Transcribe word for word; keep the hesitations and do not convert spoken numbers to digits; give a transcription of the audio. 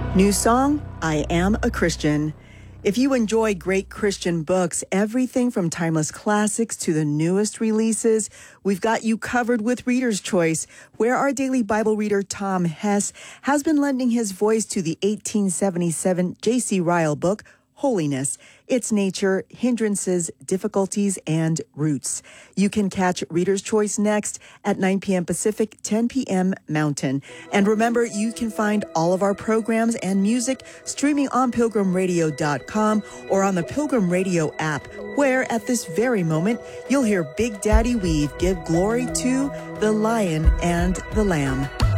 New song, I Am a Christian. If you enjoy great Christian books, everything from timeless classics to the newest releases, we've got you covered with Reader's Choice, where our daily Bible reader Tom Hess has been lending his voice to the eighteen seventy-seven J C Ryle book, Holiness, Its Nature, Hindrances, Difficulties, and Roots. You can catch Reader's Choice next at nine p.m. Pacific, ten p.m. Mountain. And remember, you can find all of our programs and music streaming on pilgrim radio dot com or on the Pilgrim Radio app, where at this very moment, you'll hear Big Daddy Weave give glory to the Lion and the Lamb.